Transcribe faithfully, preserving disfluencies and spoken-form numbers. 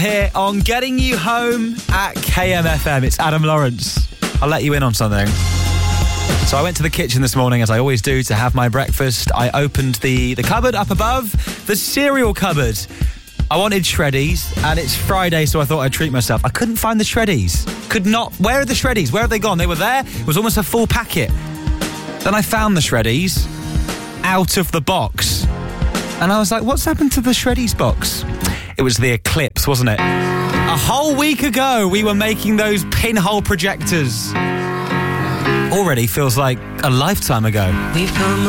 Here on Getting You Home at K M F M. It's Adam Lawrence. I'll let you in on something. So I went to the kitchen this morning, as I always do, to have my breakfast. I opened the, the cupboard up above, the cereal cupboard. I wanted Shreddies, and it's Friday, so I thought I'd treat myself. I couldn't find the Shreddies. Could not. Where are the Shreddies? Where have they gone? They were there. It was almost a full packet. Then I found the Shreddies out of the box. And I was like, what's happened to the Shreddies box? It was the Eclipse, wasn't it? A whole week ago, we were making those pinhole projectors. Already feels like a lifetime ago. We've come